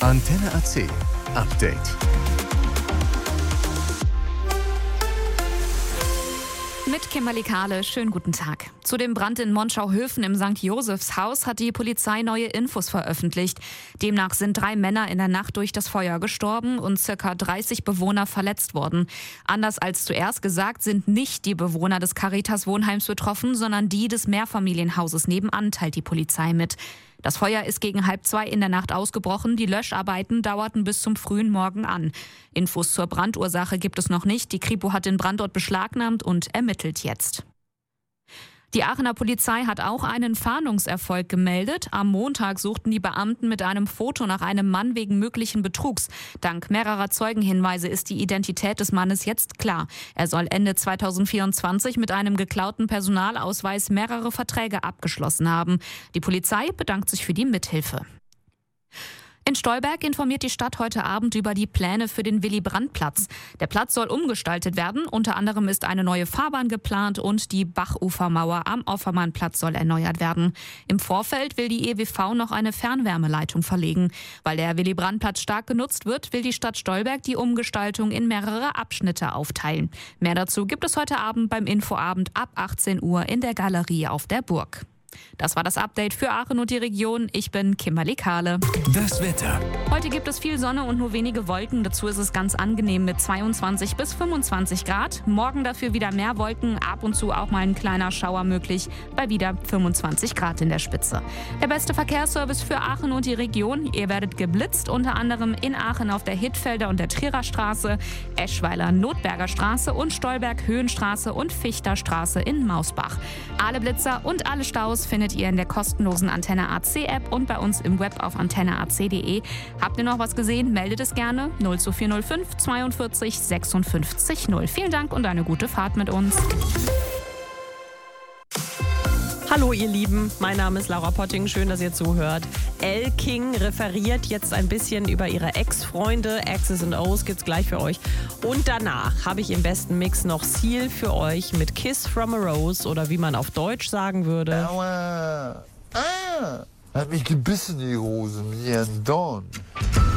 Antenne AC Update. Mit Kimberly Kahle, schönen guten Tag. Zu dem Brand in Monschau-Höfen im St. Josephs Haus hat die Polizei neue Infos veröffentlicht. Demnach sind 3 Männer in der Nacht durch das Feuer gestorben und ca. 30 Bewohner verletzt worden. Anders als zuerst gesagt, sind nicht die Bewohner des Caritas-Wohnheims betroffen, sondern die des Mehrfamilienhauses nebenan, teilt die Polizei mit. Das Feuer ist gegen 1:30 in der Nacht ausgebrochen. Die Löscharbeiten dauerten bis zum frühen Morgen an. Infos zur Brandursache gibt es noch nicht. Die Kripo hat den Brandort beschlagnahmt und ermittelt jetzt. Die Aachener Polizei hat auch einen Fahndungserfolg gemeldet. Am Montag suchten die Beamten mit einem Foto nach einem Mann wegen möglichen Betrugs. Dank mehrerer Zeugenhinweise ist die Identität des Mannes jetzt klar. Er soll Ende 2024 mit einem geklauten Personalausweis mehrere Verträge abgeschlossen haben. Die Polizei bedankt sich für die Mithilfe. In Stolberg informiert die Stadt heute Abend über die Pläne für den Willy-Brandt-Platz. Der Platz soll umgestaltet werden. Unter anderem ist eine neue Fahrbahn geplant und die Bachufermauer am Offermannplatz soll erneuert werden. Im Vorfeld will die EWV noch eine Fernwärmeleitung verlegen. Weil der Willy-Brandt-Platz stark genutzt wird, will die Stadt Stolberg die Umgestaltung in mehrere Abschnitte aufteilen. Mehr dazu gibt es heute Abend beim Infoabend ab 18 Uhr in der Galerie auf der Burg. Das war das Update für Aachen und die Region. Ich bin Kimberly Kahle. Das Wetter. Heute gibt es viel Sonne und nur wenige Wolken. Dazu ist es ganz angenehm mit 22 bis 25 Grad. Morgen dafür wieder mehr Wolken, ab und zu auch mal ein kleiner Schauer möglich, bei wieder 25 Grad in der Spitze. Der beste Verkehrsservice für Aachen und die Region. Ihr werdet geblitzt, unter anderem in Aachen auf der Hittfelder und der Trierer Straße, Eschweiler Notberger Straße und Stolberg Höhenstraße und Fichterstraße in Mausbach. Alle Blitzer und alle Staus findet ihr in der kostenlosen Antenne AC App und bei uns im Web auf antenneac.de. Habt ihr noch was gesehen? Meldet es gerne 02405 42 56 0. Vielen Dank und eine gute Fahrt mit uns. Hallo ihr Lieben, mein Name ist Laura Potting, schön, dass ihr zuhört. Elle King referiert jetzt ein bisschen über ihre Ex-Freunde, X's and O's gibt's gleich für euch. Und danach habe ich im besten Mix noch Seal für euch mit Kiss from a Rose oder wie man auf Deutsch sagen würde. Aua! Ah! Hat mich gebissen, die Hose, mit ihren Dornen.